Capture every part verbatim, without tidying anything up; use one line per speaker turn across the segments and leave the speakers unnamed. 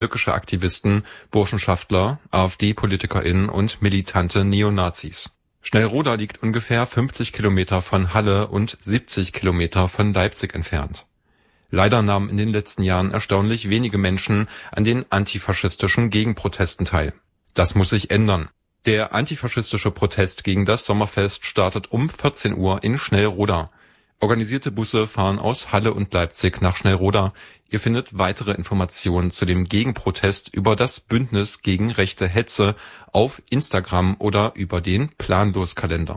türkische Aktivisten, Burschenschaftler, AfD-PolitikerInnen und militante Neonazis. Schnellroda liegt ungefähr fünfzig Kilometer von Halle und siebzig Kilometer von Leipzig entfernt. Leider nahmen in den letzten Jahren erstaunlich wenige Menschen an den antifaschistischen Gegenprotesten teil. Das muss sich ändern. Der antifaschistische Protest gegen das Sommerfest startet um vierzehn Uhr in Schnellroda. Organisierte Busse fahren aus Halle und Leipzig nach Schnellroda. Ihr findet weitere Informationen zu dem Gegenprotest über das Bündnis gegen rechte Hetze auf Instagram oder über den Planlos-Kalender.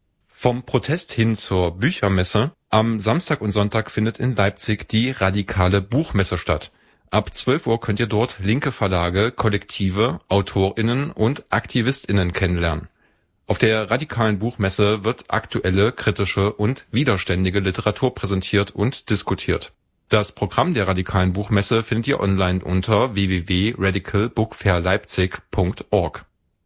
Vom Protest hin zur Büchermesse. Am Samstag und Sonntag findet in Leipzig die radikale Buchmesse statt. Ab zwölf Uhr könnt ihr dort linke Verlage, Kollektive, AutorInnen und AktivistInnen kennenlernen. Auf der radikalen Buchmesse wird aktuelle, kritische und widerständige Literatur präsentiert und diskutiert. Das Programm der radikalen Buchmesse findet ihr online unter w w w punkt radical book fair leipzig punkt org.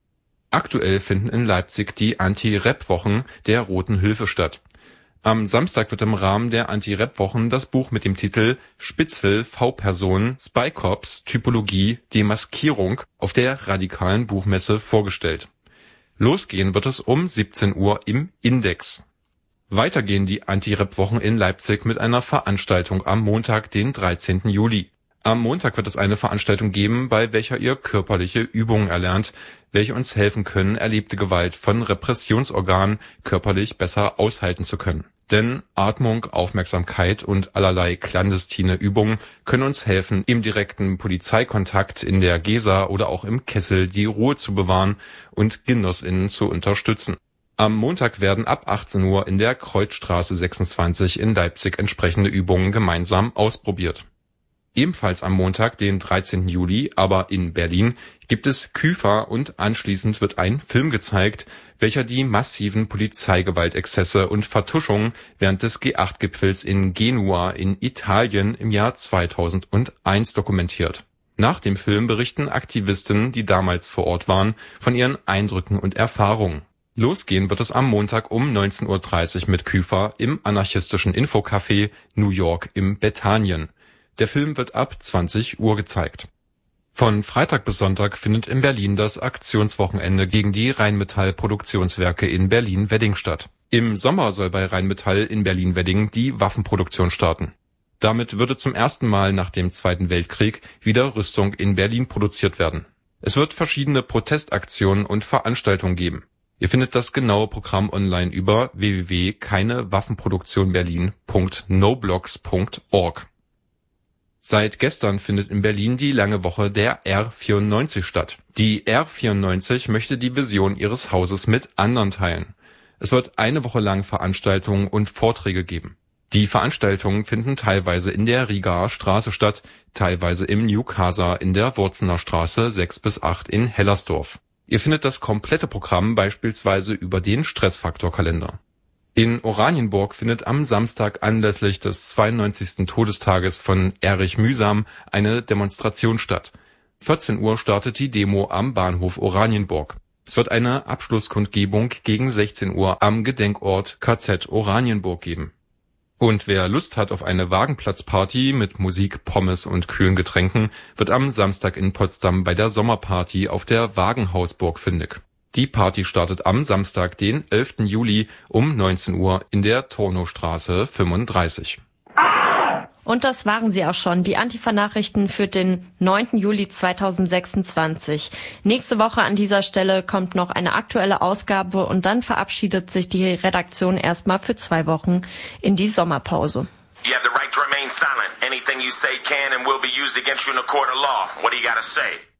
Aktuell finden in Leipzig die Anti-Rap-Wochen der Roten Hilfe statt. Am Samstag wird im Rahmen der Anti-Rap-Wochen das Buch mit dem Titel Spitzel, V-Person, Spy Cops, Typologie, Demaskierung auf der radikalen Buchmesse vorgestellt. Losgehen wird es um siebzehn Uhr im Index. Weitergehen die Anti-Rap-Wochen in Leipzig mit einer Veranstaltung am Montag, den dreizehnten Juli. Am Montag wird es eine Veranstaltung geben, bei welcher ihr körperliche Übungen erlernt, welche uns helfen können, erlebte Gewalt von Repressionsorganen körperlich besser aushalten zu können. Denn Atmung, Aufmerksamkeit und allerlei clandestine Übungen können uns helfen, im direkten Polizeikontakt in der Gesa oder auch im Kessel die Ruhe zu bewahren und GenossInnen zu unterstützen. Am Montag werden ab achtzehn Uhr in der Kreuzstraße sechsundzwanzig in Leipzig entsprechende Übungen gemeinsam ausprobiert. Ebenfalls am Montag, den dreizehnten Juli, aber in Berlin, gibt es Küfa und anschließend wird ein Film gezeigt, welcher die massiven Polizeigewaltexzesse und Vertuschungen während des G acht Gipfels in Genua in Italien im Jahr zweitausendeins dokumentiert. Nach dem Film berichten Aktivisten, die damals vor Ort waren, von ihren Eindrücken und Erfahrungen. Losgehen wird es am Montag um neunzehn Uhr dreißig mit Küfa im anarchistischen Infocafé New York im Bethanien. Der Film wird ab zwanzig Uhr gezeigt. Von Freitag bis Sonntag findet in Berlin das Aktionswochenende gegen die Rheinmetall-Produktionswerke in Berlin-Wedding statt. Im Sommer soll bei Rheinmetall in Berlin-Wedding die Waffenproduktion starten. Damit würde zum ersten Mal nach dem Zweiten Weltkrieg wieder Rüstung in Berlin produziert werden. Es wird verschiedene Protestaktionen und Veranstaltungen geben. Ihr findet das genaue Programm online über w w w punkt keinewaffenproduktionberlin punkt noblogs punkt org. Seit gestern findet in Berlin die lange Woche der R vierundneunzig statt. Die R vierundneunzig möchte die Vision ihres Hauses mit anderen teilen. Es wird eine Woche lang Veranstaltungen und Vorträge geben. Die Veranstaltungen finden teilweise in der Rigaer Straße statt, teilweise im New Casa in der Wurzener Straße sechs bis acht in Hellersdorf. Ihr findet das komplette Programm beispielsweise über den Stressfaktor-Kalender. In Oranienburg findet am Samstag anlässlich des zweiundneunzigsten Todestages von Erich Mühsam eine Demonstration statt. vierzehn Uhr startet die Demo am Bahnhof Oranienburg. Es wird eine Abschlusskundgebung gegen sechzehn Uhr am Gedenkort K Z Oranienburg geben. Und wer Lust hat auf eine Wagenplatzparty mit Musik, Pommes und kühlen Getränken, wird am Samstag in Potsdam bei der Sommerparty auf der Wagenhausburg fündig. Die Party startet am Samstag, den elften Juli um neunzehn Uhr in der Tornowstraße fünfunddreißig.
Und das waren sie auch schon, die Antifa-Nachrichten für den neunten Juli zweitausendsechsundzwanzig. Nächste Woche an dieser Stelle kommt noch eine aktuelle Ausgabe und dann verabschiedet sich die Redaktion erstmal für zwei Wochen in die Sommerpause.
You have the right to remain silent. Anything you say can and will be used against you in a court of law. What do you gotta say?